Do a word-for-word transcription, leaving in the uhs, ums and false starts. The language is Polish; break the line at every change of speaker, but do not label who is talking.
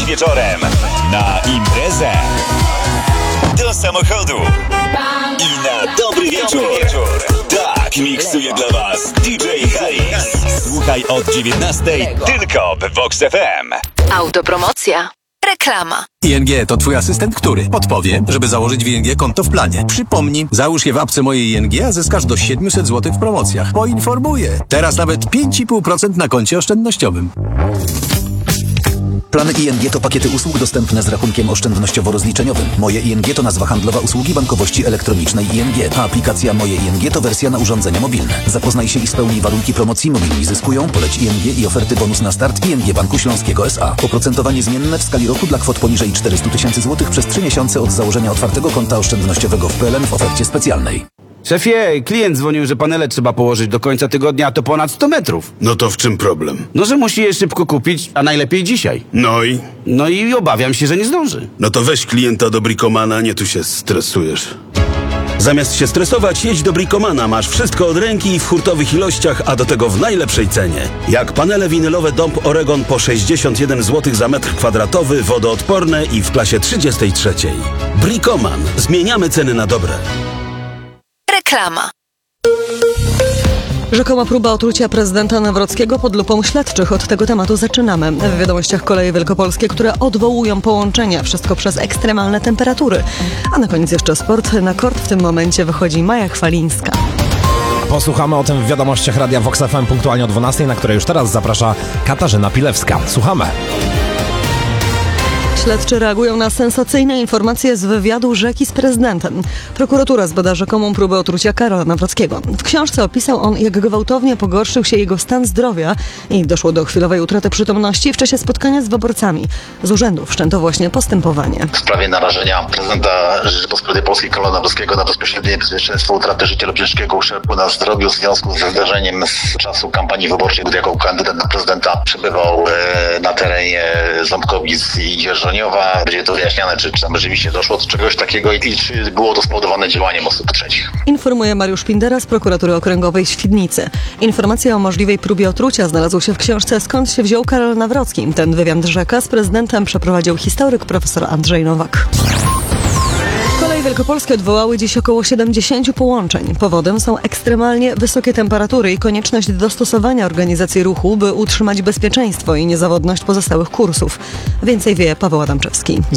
wieczorem na imprezę, do samochodu i na dobry wieczór. Tak miksuje dla was D J Haris. Słuchaj od dziewiętnastej tylko w Vox F M.
Autopromocja. Reklama.
I N G to twój asystent, który podpowie, żeby założyć w I N G konto w planie. Przypomnij, załóż je w apce mojej I N G, a zyskasz do siedemset złotych w promocjach. Poinformuję. Teraz nawet pięć i pół procent na koncie oszczędnościowym.
Plany I N G to pakiety usług dostępne z rachunkiem oszczędnościowo-rozliczeniowym. Moje I N G to nazwa handlowa usługi bankowości elektronicznej I N G, a aplikacja Moje I N G to wersja na urządzenia mobilne. Zapoznaj się i spełnij warunki promocji. Mobilni zyskują, poleć I N G i oferty bonus na start I N G Banku Śląskiego S A. Oprocentowanie zmienne w skali roku dla kwot poniżej czterysta tysięcy złotych przez trzy miesiące od założenia otwartego konta oszczędnościowego w P L N w ofercie specjalnej.
Szefie, klient dzwonił, że panele trzeba położyć do końca tygodnia, a to ponad sto metrów.
No to w czym problem?
No, że musi je szybko kupić, a najlepiej dzisiaj.
No i?
No i obawiam się, że nie zdąży.
No to weź klienta do Bricomana, nie tu się stresujesz. Zamiast się stresować, jedź do Bricomana. Masz wszystko od ręki w hurtowych ilościach, a do tego w najlepszej cenie. Jak panele winylowe Dąb Oregon po sześćdziesiąt jeden złotych za metr kwadratowy, wodoodporne i w klasie trzydziestej trzeciej. Bricoman. Zmieniamy ceny na dobre.
Reklama.
Rzekoma próba otrucia prezydenta Nawrockiego pod lupą śledczych. Od tego tematu zaczynamy. W wiadomościach Koleje Wielkopolskie, które odwołują połączenia. Wszystko przez ekstremalne temperatury. A na koniec jeszcze sport. Na kort w tym momencie wychodzi Maja Chwalińska.
Posłuchamy o tym w wiadomościach Radia Vox F M punktualnie o dwunastej, na które już teraz zaprasza Katarzyna Pilewska. Słuchamy.
Śledczy reagują na sensacyjne informacje z wywiadu Rzeki z prezydentem. Prokuratura zbada rzekomą próbę otrucia Karola Nawrockiego. W książce opisał on, jak gwałtownie pogorszył się jego stan zdrowia i doszło do chwilowej utraty przytomności w czasie spotkania z wyborcami. Z urzędu wszczęto właśnie postępowanie.
W sprawie narażenia prezydenta Rzeczypospolitej Polskiej Karola Nawrockiego na bezpośrednie niebezpieczeństwo utraty życia lub ciężkiego uszczerbku na zdrowiu w związku ze zdarzeniem z czasu kampanii wyborczej, gdy jako kandydat na prezydenta przebywał na terenie Ząbkowic i Dzierżoniowa. Będzie to wyjaśniane, czy, czy tam rzeczywiście doszło do czegoś takiego i czy było to spowodowane działaniem osób trzecich.
Informuje Mariusz Pindera z Prokuratury Okręgowej w Świdnicy. Informacja o możliwej próbie otrucia znalazł się w książce Skąd się wziął Karol Nawrocki. Ten wywiad Rzeka z prezydentem przeprowadził historyk profesor Andrzej Nowak. Koleje Wielkopolskie odwołały dziś około siedemdziesiąt połączeń. Powodem są ekstremalnie wysokie temperatury i konieczność dostosowania organizacji ruchu, by utrzymać bezpieczeństwo i niezawodność pozostałych kursów. Więcej wie Paweł Adamczewski.